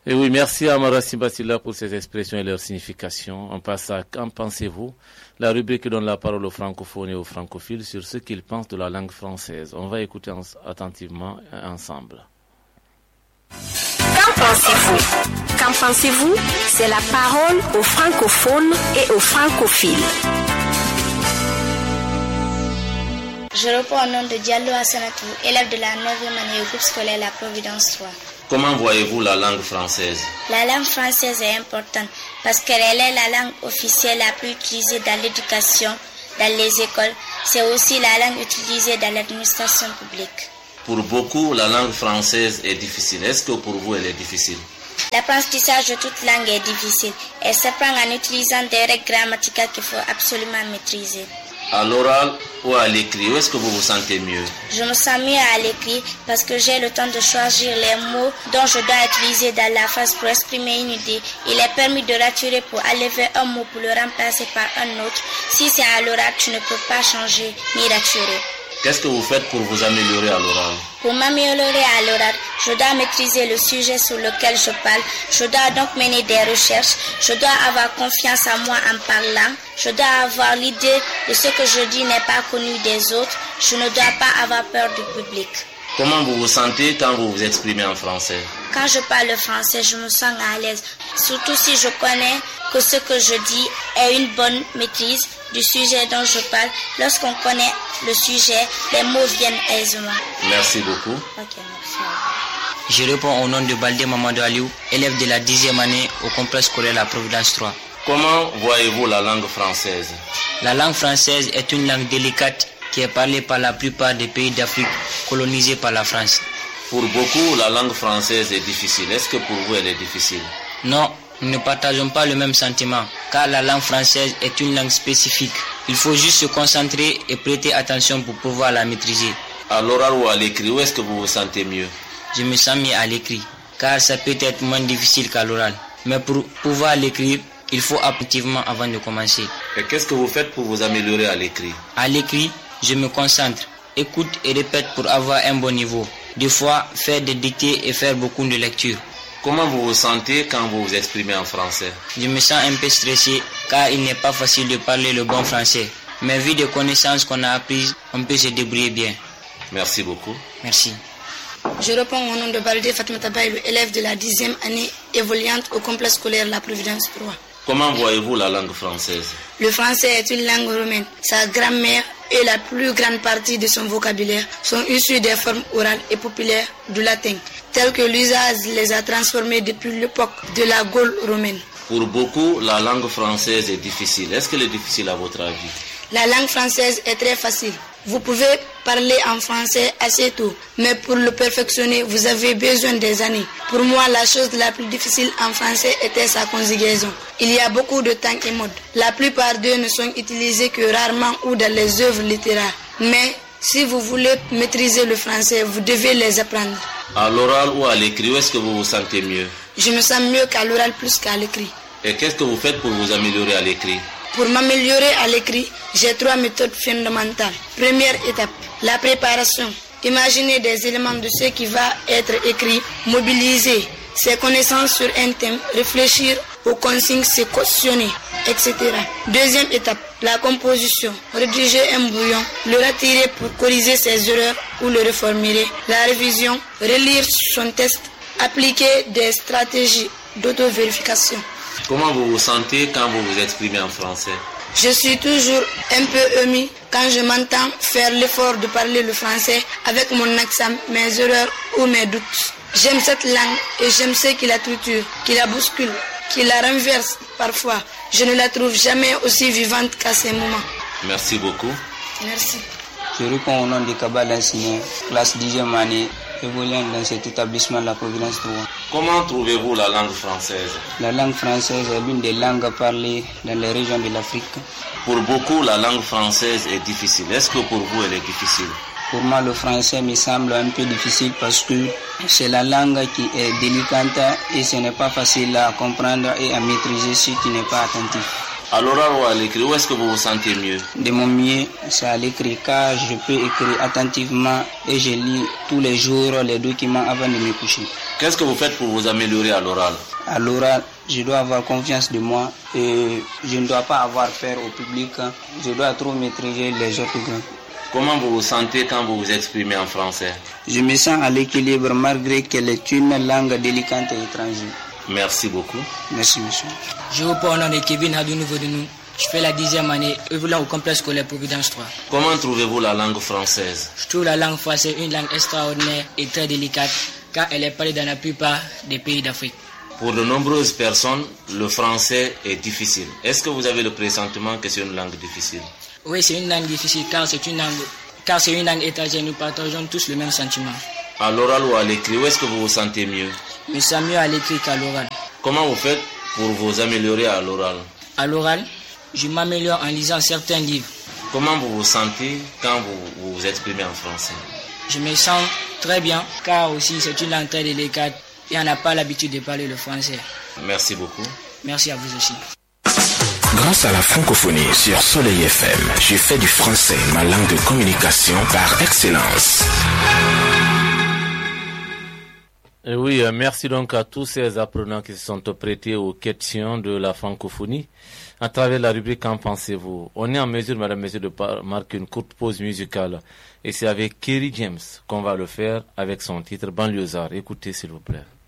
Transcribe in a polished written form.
Et oui, merci à Amara Simbasila pour ces expressions et leur signification. On passe à Qu'en pensez-vous? La rubrique donne la parole aux francophones et aux francophiles sur ce qu'ils pensent de la langue française. On va écouter attentivement ensemble. Qu'en pensez-vous? Qu'en pensez-vous? C'est la parole aux francophones et aux francophiles. Je réponds au nom de Diallo Hassanatou, élève de la 9e année au groupe scolaire La Providence 3. Comment voyez-vous la langue française? La langue française est importante parce qu'elle est la langue officielle la plus utilisée dans l'éducation, dans les écoles. C'est aussi la langue utilisée dans l'administration publique. Pour beaucoup, la langue française est difficile. Est-ce que pour vous, elle est difficile? L'apprentissage de toute langue est difficile. Elle s'apprend en utilisant des règles grammaticales qu'il faut absolument maîtriser. À l'oral ou à l'écrit, où est-ce que vous vous sentez mieux? Je me sens mieux à l'écrit parce que j'ai le temps de choisir les mots dont je dois utiliser dans la phrase pour exprimer une idée. Il est permis de raturer pour enlever un mot pour le remplacer par un autre. Si c'est à l'oral, tu ne peux pas changer ni raturer. Qu'est-ce que vous faites pour vous améliorer à l'oral? Pour m'améliorer à l'oral, je dois maîtriser le sujet sur lequel je parle. Je dois donc mener des recherches. Je dois avoir confiance en moi en parlant. Je dois avoir l'idée de ce que je dis n'est pas connu des autres. Je ne dois pas avoir peur du public. Comment vous vous sentez quand vous vous exprimez en français? Quand je parle français, je me sens à l'aise. Surtout si je connais que ce que je dis est une bonne maîtrise du sujet dont je parle. Lorsqu'on connaît le sujet, les mots viennent aisément. Merci beaucoup. Ok, merci. Je réponds au nom de Baldé Mamadou Aliou, élève de la 10e année au complexe scolaire La Providence 3. Comment voyez-vous la langue française? La langue française est une langue délicate qui est parlée par la plupart des pays d'Afrique colonisés par la France. Pour beaucoup, la langue française est difficile. Est-ce que pour vous, elle est difficile? Non, nous ne partageons pas le même sentiment, car la langue française est une langue spécifique. Il faut juste se concentrer et prêter attention pour pouvoir la maîtriser. À l'oral ou à l'écrit, où est-ce que vous vous sentez mieux? Je me sens mieux à l'écrit, car ça peut être moins difficile qu'à l'oral. Mais pour pouvoir l'écrire, il faut activement avant de commencer. Et qu'est-ce que vous faites pour vous améliorer à l'écrit? À l'écrit, je me concentre, écoute et répète pour avoir un bon niveau. Des fois, faire des dictées et faire beaucoup de lectures. Comment vous vous sentez quand vous vous exprimez en français? Je me sens un peu stressé car il n'est pas facile de parler le bon français. Mais vu des connaissances qu'on a apprises, on peut se débrouiller bien. Merci beaucoup. Merci. Je réponds au nom de Baldé Fatoumata Baïlou, élève de la 10e année évoluante au complexe scolaire La Providence 3. Comment voyez-vous la langue française? Le français est une langue romaine. Sa grammaire et la plus grande partie de son vocabulaire sont issus des formes orales et populaires du latin, telles que l'usage les a transformées depuis l'époque de la Gaule romaine. Pour beaucoup, la langue française est difficile. Est-ce qu'elle est difficile à votre avis? La langue française est très facile. Vous pouvez parler en français assez tôt, mais pour le perfectionner, vous avez besoin des années. Pour moi, la chose la plus difficile en français était sa conjugaison. Il y a beaucoup de temps et modes. La plupart d'eux ne sont utilisés que rarement ou dans les œuvres littéraires. Mais si vous voulez maîtriser le français, vous devez les apprendre. À l'oral ou à l'écrit, où est-ce que vous vous sentez mieux? Je me sens mieux qu'à l'oral plus qu'à l'écrit. Et qu'est-ce que vous faites pour vous améliorer à l'écrit? Pour m'améliorer à l'écrit, j'ai 3 méthodes fondamentales. Première étape, la préparation. Imaginez des éléments de ce qui va être écrit, mobiliser ses connaissances sur un thème, réfléchir aux consignes, se cautionner, etc. Deuxième étape, la composition. Rédiger un brouillon, le retirer pour corriger ses erreurs ou le reformuler. La révision, relire son texte, appliquer des stratégies d'auto-vérification. Comment vous vous sentez quand vous vous exprimez en français? Je suis toujours un peu ému quand je m'entends faire l'effort de parler le français avec mon accent, mes erreurs ou mes doutes. J'aime cette langue et j'aime ce qui la torture, qui la bouscule, qui la renverse parfois. Je ne la trouve jamais aussi vivante qu'à ces moments. Merci beaucoup. Merci. Je réponds au nom de Kabal Insigné, classe 10e année, évoluant dans cet établissement La Providence 3. Comment trouvez-vous la langue française? La langue française est l'une des langues parlées dans les régions de l'Afrique. Pour beaucoup, la langue française est difficile. Est-ce que pour vous, elle est difficile? Pour moi, le français me semble un peu difficile parce que c'est la langue qui est délicate et ce n'est pas facile à comprendre et à maîtriser si tu n'es pas attentif. À l'oral ou à l'écrit, où est-ce que vous vous sentez mieux? De mon mieux, c'est à l'écrit car je peux écrire attentivement et je lis tous les jours les documents avant de me coucher. Qu'est-ce que vous faites pour vous améliorer à l'oral? À l'oral, je dois avoir confiance de moi et je ne dois pas avoir peur au public. Je dois trop maîtriser les orthographes. Comment vous vous sentez quand vous vous exprimez en français? Je me sens à l'équilibre malgré qu'elle est une langue délicate et étrangère. Merci beaucoup. Merci, monsieur. Je vous parle au nom de Kevin Hadou Nouveau de nous. Je fais la 10e année évoluant au complexe scolaire Providence 3. Comment trouvez-vous la langue française? Je trouve la langue française une langue extraordinaire et très délicate car elle est parlée dans la plupart des pays d'Afrique. Pour de nombreuses personnes, le français est difficile. Est-ce que vous avez le pressentiment que c'est une langue difficile? Oui, c'est une langue difficile car c'est une langue étrangère. Nous partageons tous le même sentiment. À l'oral ou à l'écrit, où est-ce que vous vous sentez mieux? Je me sens mieux à l'écrit qu'à l'oral. Comment vous faites pour vous améliorer à l'oral? À l'oral, je m'améliore en lisant certains livres. Comment vous vous sentez quand vous vous exprimez en français? Je me sens très bien car aussi c'est une langue très délicate et on n'a pas l'habitude de parler le français. Merci beaucoup. Merci à vous aussi. Grâce à la francophonie sur Soleil FM, j'ai fait du français ma langue de communication par excellence. Et oui, merci donc à tous ces apprenants qui se sont prêtés aux questions de la francophonie à travers la rubrique Qu'en pensez-vous? On est en mesure, madame, messieurs, de marquer une courte pause musicale. Et c'est avec Kerry James qu'on va le faire avec son titre Banlieusard. Écoutez, s'il vous plaît.